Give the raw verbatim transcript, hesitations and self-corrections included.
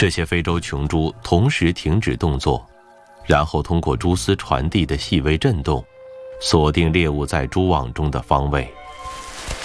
这些非洲琼蛛同时停止动作，然后通过蛛丝传递的细微震动，锁定猎物在蛛网中的方位。